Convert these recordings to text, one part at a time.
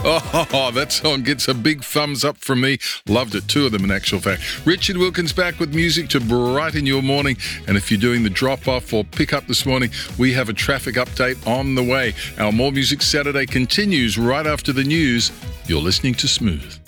Oh, that song gets a big thumbs up from me. Loved it, two of them in actual fact. Richard Wilkins back with music to brighten your morning. And if you're doing the drop-off or pick-up this morning, we have a traffic update on the way. Our More Music Saturday continues right after the news. You're listening to Smooth.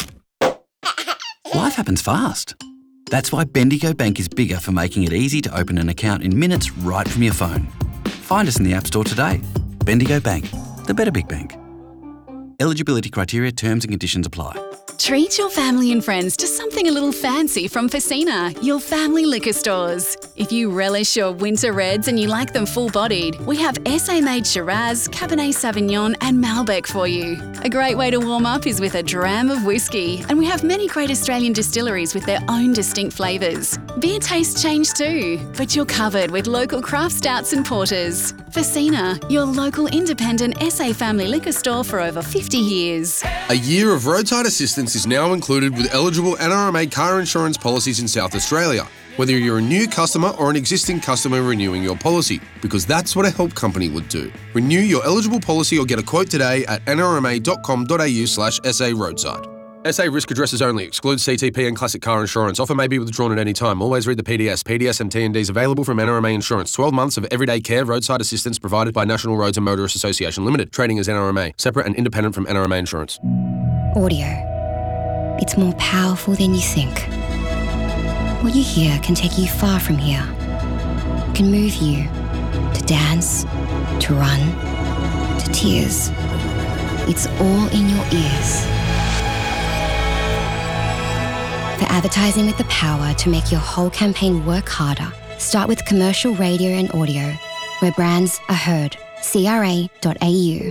Life happens fast. That's why Bendigo Bank is bigger for making it easy to open an account in minutes right from your phone. Find us in the App Store today. Bendigo Bank, the better big bank. Eligibility criteria, terms and conditions apply. Treat your family and friends to something a little fancy from Facina, your family liquor stores. If you relish your winter reds and you like them full-bodied, we have SA-made Shiraz, Cabernet Sauvignon and Malbec for you. A great way to warm up is with a dram of whiskey, and we have many great Australian distilleries with their own distinct flavours. Beer tastes change too, but you're covered with local craft stouts and porters. Facina, your local independent SA family liquor store for over 50 years. A year of roadside assistance is now included with eligible NRMA car insurance policies in South Australia, whether you're a new customer or an existing customer renewing your policy, because that's what a help company would do. Renew your eligible policy or get a quote today at nrma.com.au/SA roadside. SA risk addresses only. Excludes CTP and classic car insurance. Offer may be withdrawn at any time. Always read the PDS. PDS and T&Ds available from NRMA Insurance. 12 months of everyday care roadside assistance provided by National Roads and Motorists Association Limited. Trading as NRMA. Separate and independent from NRMA Insurance. Audio. It's more powerful than you think. What you hear can take you far from here. It can move you to dance, to run, to tears. It's all in your ears. For advertising with the power to make your whole campaign work harder, start with commercial radio and audio, where brands are heard. CRA.au.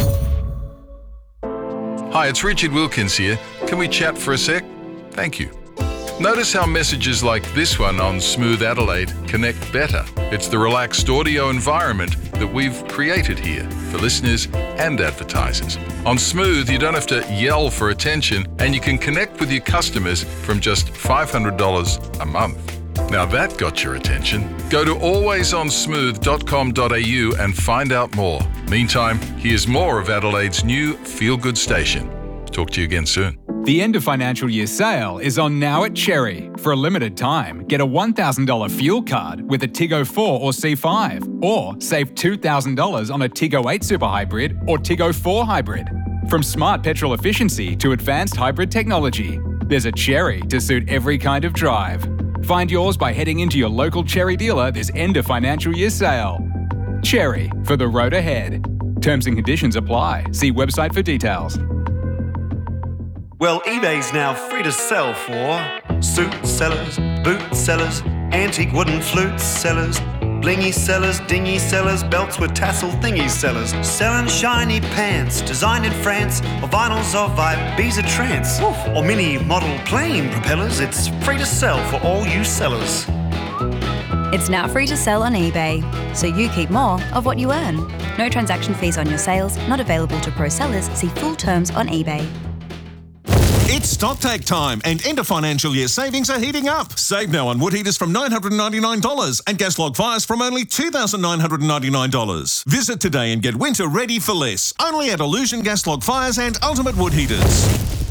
Hi, it's Richard Wilkins here. Can we chat for a sec? Thank you. Notice how messages like this one on Smooth Adelaide connect better. It's the relaxed audio environment that we've created here for listeners and advertisers. On Smooth, you don't have to yell for attention, and you can connect with your customers from just $500 a month. Now that got your attention. Go to alwaysonsmooth.com.au and find out more. Meantime, here's more of Adelaide's new feel-good station. Talk to you again soon. The end of financial year sale is on now at Cherry. For a limited time, get a $1,000 fuel card with a Tiggo 4 or C5, or save $2,000 on a Tiggo 8 Super Hybrid or Tiggo 4 Hybrid. From smart petrol efficiency to advanced hybrid technology, there's a Cherry to suit every kind of drive. Find yours by heading into your local Cherry dealer this end of financial year sale. Cherry, for the road ahead. Terms and conditions apply. See website for details. Well, eBay's now free to sell for suit sellers, boot sellers, antique wooden flute sellers, blingy sellers, dingy sellers, belts with tassel thingy sellers, selling shiny pants designed in France, or vinyls of Ibiza trance, or mini model plane propellers. It's free to sell for all you sellers. It's now free to sell on eBay, so you keep more of what you earn. No transaction fees on your sales, not available to pro sellers. See full terms on eBay. It's StockTake time, and end of financial year savings are heating up. Save now on wood heaters from $999 and gas log fires from only $2,999. Visit today and get winter ready for less. Only at Illusion Gas Log Fires and Ultimate Wood Heaters.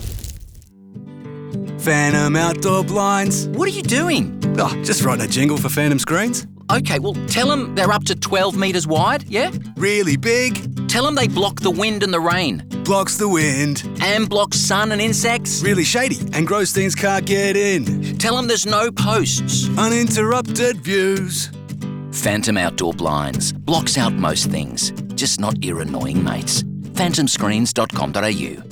Phantom Outdoor Blinds. What are you doing? Oh, just writing a jingle for Phantom Screens. Okay, well, tell them they're up to 12 metres wide, yeah? Really big. Tell them they block the wind and the rain. Blocks the wind. And blocks sun and insects. Really shady and gross things can't get in. Tell them there's no posts. Uninterrupted views. Phantom Outdoor Blinds. Blocks out most things. Just not your annoying mates. phantomscreens.com.au.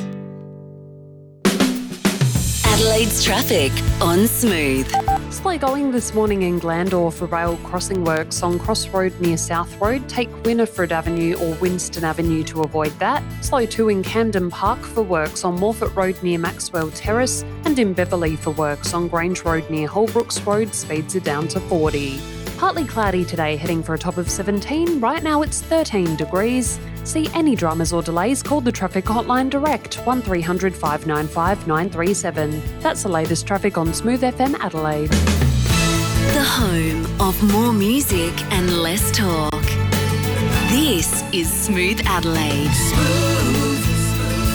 Adelaide's traffic on Smooth. Slow going this morning in Glandore for rail crossing works on Cross Road near South Road. Take Winifred Avenue or Winston Avenue to avoid that. Slow too in Camden Park for works on Morfett Road near Maxwell Terrace, and in Beverley for works on Grange Road near Holbrooks Road. Speeds are down to 40. Partly cloudy today, heading for a top of 17. Right now it's 13 degrees. See any dramas or delays, call the traffic hotline direct, 1300 595 937. That's the latest traffic on Smooth FM Adelaide. The home of more music and less talk. This is Smooth Adelaide. Smooth.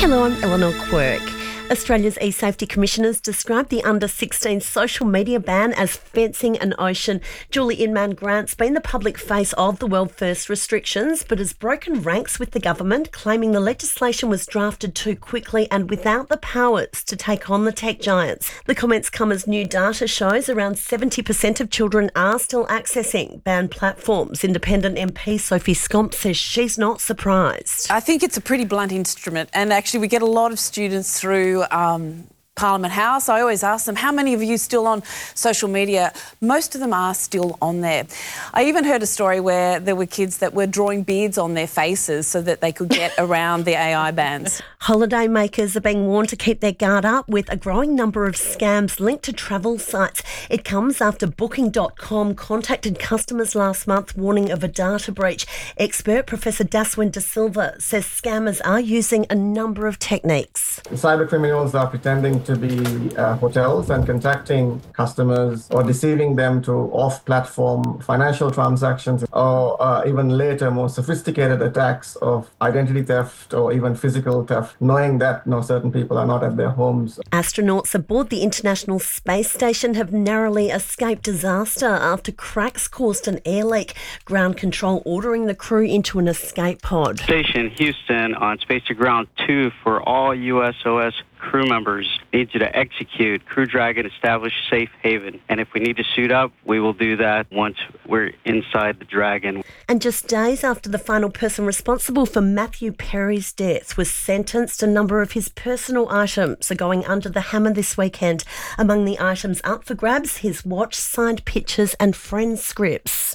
Hello, I'm Eleanor Quirk. Australia's e-safety commissioners described the under-16 social media ban as fencing an ocean. Julie Inman-Grant's been the public face of the World First restrictions, but has broken ranks with the government, claiming the legislation was drafted too quickly and without the powers to take on the tech giants. The comments come as new data shows around 70% of children are still accessing banned platforms. Independent MP Sophie Scomp says she's not surprised. I think it's a pretty blunt instrument, and actually we get a lot of students through Parliament House. I always ask them, how many of you still on social media? Most of them are still on there. I even heard a story where there were kids that were drawing beards on their faces so that they could get around the AI bans. Holiday makers are being warned to keep their guard up with a growing number of scams linked to travel sites. It comes after Booking.com contacted customers last month warning of a data breach. Expert Professor Daswin De Silva says scammers are using a number of techniques. Cyber criminals are pretending to be hotels and contacting customers or deceiving them to off-platform financial transactions, or even later more sophisticated attacks of identity theft or even physical theft, knowing that certain people are not at their homes. Astronauts aboard the International Space Station have narrowly escaped disaster after cracks caused an air leak. Ground control ordering the crew into an escape pod. Station Houston on Space to Ground 2 for all USOS crew members need you to execute Crew Dragon establish safe haven. And if we need to suit up, we will do that once we're inside the Dragon. And just days after the final person responsible for Matthew Perry's death was sentenced, a number of his personal items are going under the hammer this weekend. Among the items up for grabs, his watch, signed pictures and friend scripts.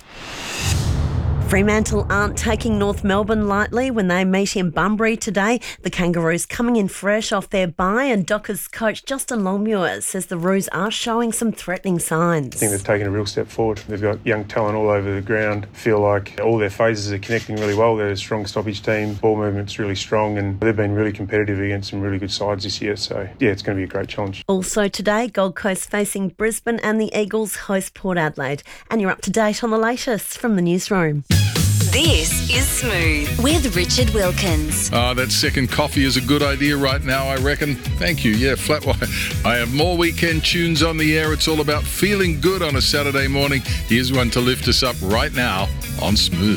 Fremantle aren't taking North Melbourne lightly when they meet in Bunbury today. The Kangaroos coming in fresh off their bye, and Dockers coach Justin Longmuir says the Roos are showing some threatening signs. I think they've taken a real step forward. They've got young talent all over the ground. Feel like all their phases are connecting really well. They're a strong stoppage team. Ball movement's really strong, and they've been really competitive against some really good sides this year. So, yeah, it's going to be a great challenge. Also today, Gold Coast facing Brisbane and the Eagles host Port Adelaide. And you're up to date on the latest from the newsroom. This is Smooth with Richard Wilkins. That second coffee is a good idea right now, I reckon. Thank you. Yeah, Flatwire. I have more weekend tunes on the air. It's all about feeling good on a Saturday morning. Here's one to lift us up right now on Smooth.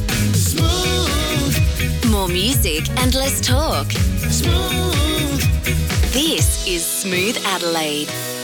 Smooth. More music and less talk. Smooth. This is Smooth Adelaide.